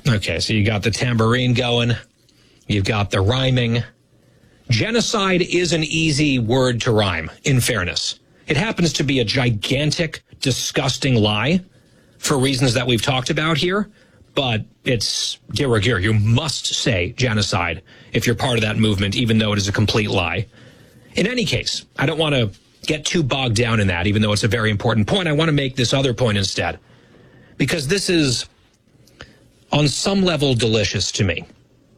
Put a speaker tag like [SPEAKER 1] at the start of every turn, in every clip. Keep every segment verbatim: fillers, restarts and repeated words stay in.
[SPEAKER 1] Okay, so you got the tambourine going. You've got the rhyming. Genocide is an easy word to rhyme, in fairness. It happens to be a gigantic, disgusting lie for reasons that we've talked about here, but it's de rigueur. You must say genocide if you're part of that movement, even though it is a complete lie. In any case, I don't want to get too bogged down in that, even though it's a very important point. I want to make this other point instead, because this is, on some level, delicious to me.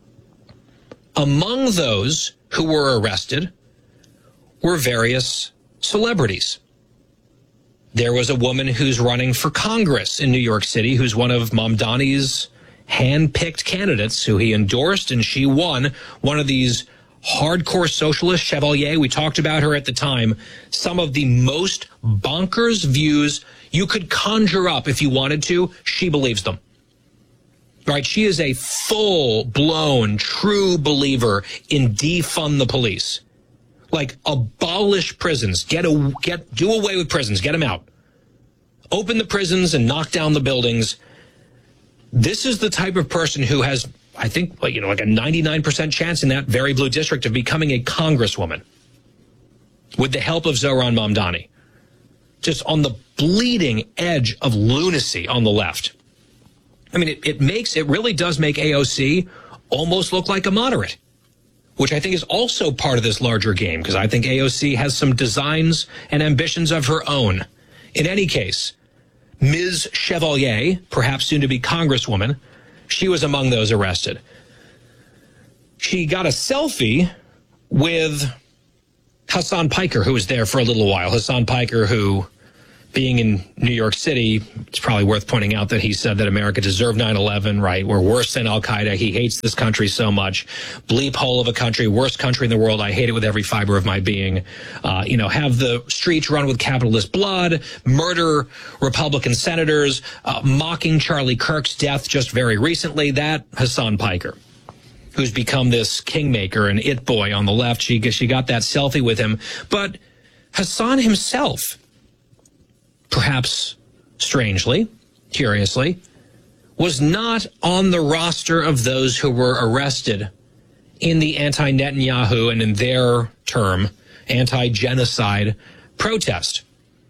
[SPEAKER 1] Among those who were arrested were various celebrities. There was a woman who's running for Congress in New York City, who's one of Mamdani's hand-picked candidates who he endorsed, and she won. One of these hardcore socialist, Chevalier, we talked about her at the time, some of the most bonkers views you could conjure up if you wanted to, she believes them. Right? She is a full-blown, true believer in defund the police. Like, abolish prisons, get a, get do away with prisons, get them out. Open the prisons and knock down the buildings. This is the type of person who has, I think, you know, like a ninety-nine percent chance in that very blue district of becoming a congresswoman with the help of Zohran Mamdani. Just on the bleeding edge of lunacy on the left. I mean, it, it makes, it really does make A O C almost look like a moderate, which I think is also part of this larger game, because I think A O C has some designs and ambitions of her own. In any case, Miz Chevalier, perhaps soon to be Congresswoman, she was among those arrested. She got a selfie with Hassan Piker, who was there for a little while. Hassan Piker, who, being in New York City, it's probably worth pointing out that he said that America deserved nine eleven, right? We're worse than Al-Qaeda. He hates this country so much. Bleep hole of a country, worst country in the world. I hate it with every fiber of my being. Uh, you know, have the streets run with capitalist blood, murder Republican senators, uh, mocking Charlie Kirk's death just very recently. That Hassan Piker, who's become this kingmaker and it boy on the left. She, she got that selfie with him. But Hassan himself, perhaps strangely, curiously, was not on the roster of those who were arrested in the anti-Netanyahu and, in their term, anti-genocide protest.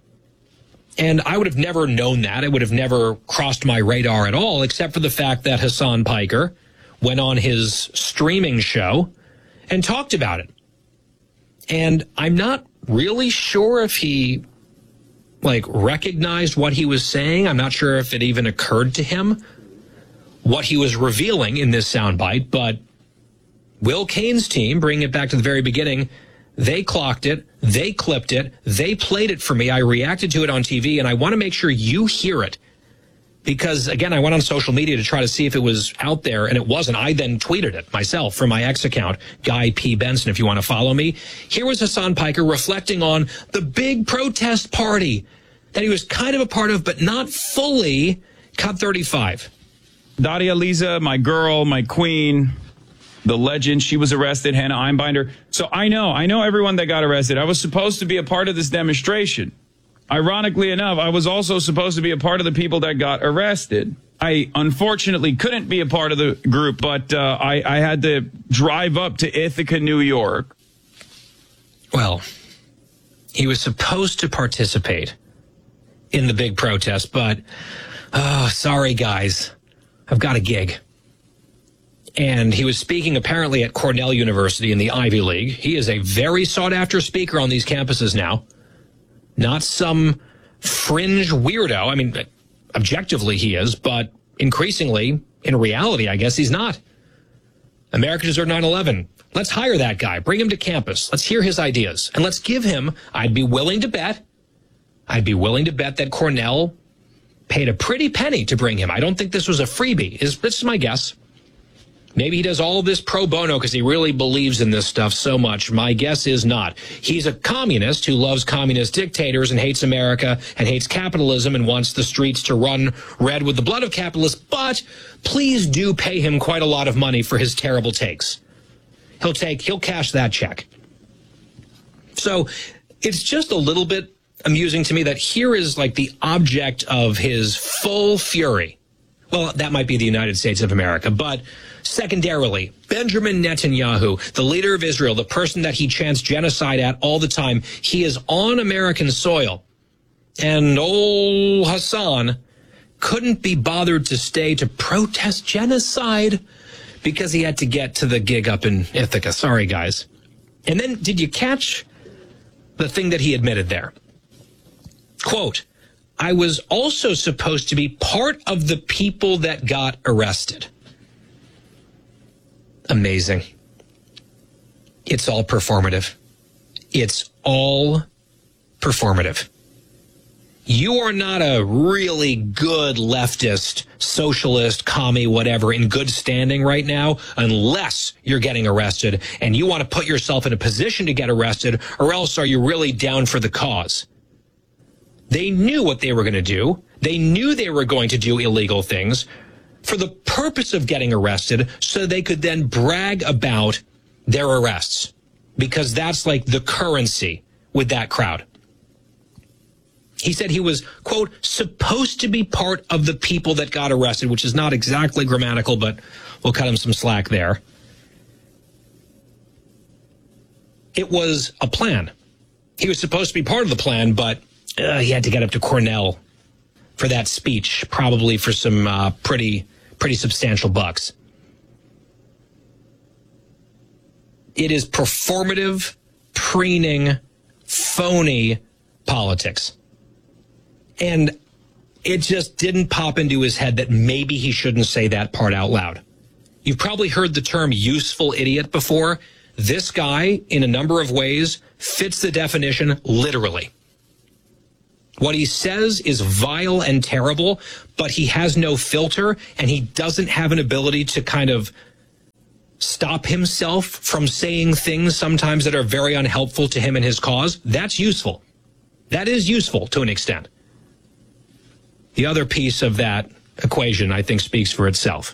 [SPEAKER 1] And I would have never known that. It would have never crossed my radar at all, except for the fact that Hassan Piker went on his streaming show and talked about it. And I'm not really sure if he like recognized what he was saying. I'm not sure if it even occurred to him what he was revealing in this soundbite, but Will Kane's team, bringing it back to the very beginning, they clocked it, they clipped it, they played it for me. I reacted to it on T V, and I want to make sure you hear it. Because, again, I went on social media to try to see if it was out there, and it wasn't. I then tweeted it myself from my X account, Guy P. Benson, if you want to follow me. Here was Hassan Piker reflecting on the big protest party that he was kind of a part of, but not fully. Cut thirty-five.
[SPEAKER 2] Daria Lisa, my girl, my queen, the legend, she was arrested, Hannah Einbinder. So I know, I know everyone that got arrested. I was supposed to be a part of this demonstration. Ironically enough, I was also supposed to be a part of the people that got arrested. I unfortunately couldn't be a part of the group, but uh, I, I had to drive up to Ithaca, New York.
[SPEAKER 1] Well, he was supposed to participate in the big protest, but, oh, sorry, guys, I've got a gig. And he was speaking apparently at Cornell University in the Ivy League. He is a very sought-after speaker on these campuses now. Not some fringe weirdo. I mean, objectively he is, but increasingly, in reality, I guess he's not. America deserved nine eleven. Let's hire that guy. Bring him to campus. Let's hear his ideas. And let's give him, I'd be willing to bet, I'd be willing to bet that Cornell paid a pretty penny to bring him. I don't think this was a freebie. This is my guess. Maybe he does all of this pro bono because he really believes in this stuff so much. My guess is not. He's a communist who loves communist dictators and hates America and hates capitalism and wants the streets to run red with the blood of capitalists. But please do pay him quite a lot of money for his terrible takes. He'll take, he'll cash that check. So it's just a little bit amusing to me that here is like the object of his full fury Well, that might be the United States of America, but secondarily, Benjamin Netanyahu, the leader of Israel, the person that he chants genocide at all the time, he is on American soil. And old Hassan couldn't be bothered to stay to protest genocide because he had to get to the gig up in Ithaca. Sorry, guys. And then did you catch the thing that he admitted there? Quote, I was also supposed to be part of the people that got arrested. Amazing. It's all performative. It's all performative. You are not a really good leftist, socialist, commie, whatever, in good standing right now, unless you're getting arrested and you want to put yourself in a position to get arrested, or else are you really down for the cause? They knew what they were going to do. They knew they were going to do illegal things for the purpose of getting arrested so they could then brag about their arrests, because that's like the currency with that crowd. He said he was, quote, supposed to be part of the people that got arrested, which is not exactly grammatical, but we'll cut him some slack there. It was a plan. He was supposed to be part of the plan, but uh, he had to get up to Cornell for that speech, probably for some uh, pretty, pretty substantial bucks. It is performative, preening, phony politics. And it just didn't pop into his head that maybe he shouldn't say that part out loud. You've probably heard the term useful idiot before. This guy, in a number of ways, fits the definition literally. What he says is vile and terrible, but he has no filter, and he doesn't have an ability to kind of stop himself from saying things sometimes that are very unhelpful to him and his cause. That's useful. That is useful to an extent. The other piece of that equation, I think, speaks for itself.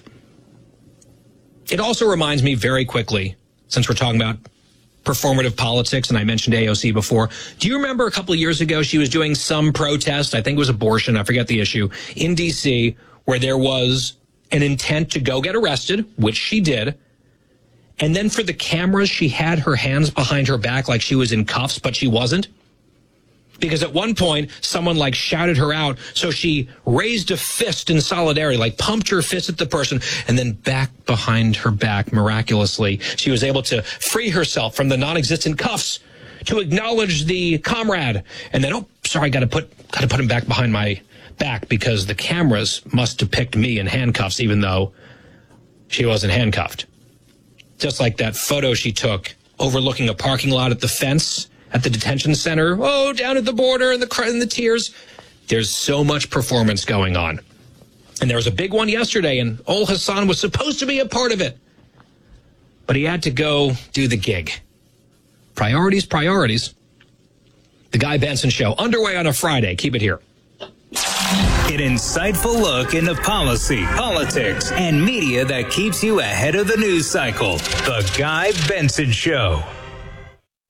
[SPEAKER 1] It also reminds me very quickly, since we're talking about performative politics, and I mentioned A O C before. Do you remember a couple of years ago, she was doing some protest, I think it was abortion, I forget the issue, in D C, where there was an intent to go get arrested, which she did. And then for the cameras, she had her hands behind her back like she was in cuffs, but she wasn't. Because at one point, someone like shouted her out, so she raised a fist in solidarity, like pumped her fist at the person, and then back behind her back, miraculously, she was able to free herself from the non-existent cuffs to acknowledge the comrade. And then, oh, sorry, got to put got to put him back behind my back because the cameras must depict me in handcuffs, even though she wasn't handcuffed. Just like that photo she took overlooking a parking lot at the fence at the detention center, oh, down at the border and the and the tears. There's so much performance going on. And there was a big one yesterday, and old Hassan was supposed to be a part of it. But he had to go do the gig. Priorities, priorities. The Guy Benson Show, underway on a Friday. Keep it here.
[SPEAKER 3] An insightful look into policy, politics, and media that keeps you ahead of the news cycle. The Guy Benson Show.